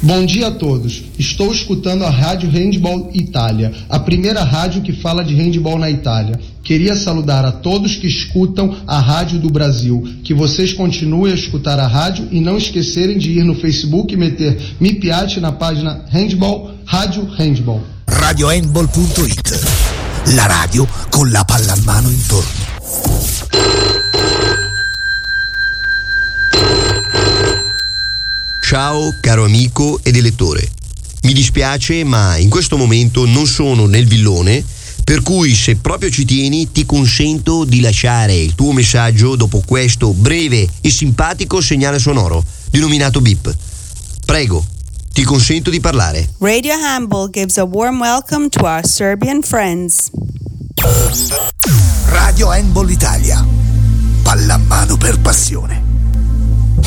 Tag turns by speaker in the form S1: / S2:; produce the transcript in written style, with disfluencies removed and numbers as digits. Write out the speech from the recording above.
S1: Bom dia a todos. Estou escutando a Rádio Handball Itália, a primeira rádio que fala de handball na Itália. Queria saludar a todos que escutam a Rádio do Brasil, que vocês continuem a escutar a rádio e não esquecerem de ir no Facebook e meter Mi Piace na página Handball, Rádio Handball.
S2: RadioHandball.it, la radio con la palla in mano intorno.
S3: Ciao caro amico ed elettore, mi dispiace ma in questo momento non sono nel villone, per cui se proprio ci tieni ti consento di lasciare il tuo messaggio dopo questo breve e simpatico segnale sonoro denominato beep. Prego, ti consento di parlare.
S4: Radio Handball gives a warm welcome to our Serbian friends.
S2: Radio Handball Italia, pallamano per passione.